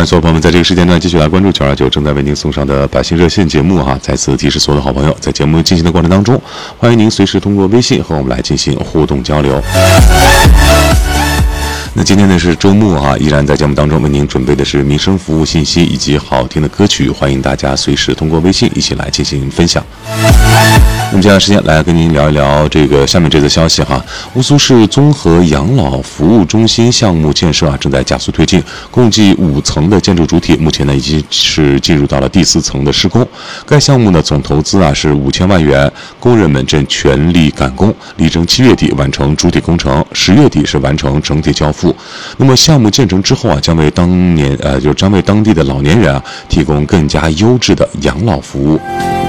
所有朋友们在这个时间段继续来关注929正在为您送上的百姓热线节目哈。再次提示所有的好朋友，在节目进行的过程当中，欢迎您随时通过微信和我们来进行互动交流。那今天呢是周末啊，依然在节目当中为您准备的是民生服务信息以及好听的歌曲，欢迎大家随时通过微信一起来进行分享。那么接下来时间来跟您聊一聊下面这则消息哈。乌苏市综合养老服务中心项目建设正在加速推进，共计5层的建筑主体，目前呢已经是进入到了第4层的施工。该项目呢总投资是5000万元，工人们正全力赶工，力争7月底完成主体工程，10月底是完成整体交付。那么项目建成之后将为当地的老年人提供更加优质的养老服务。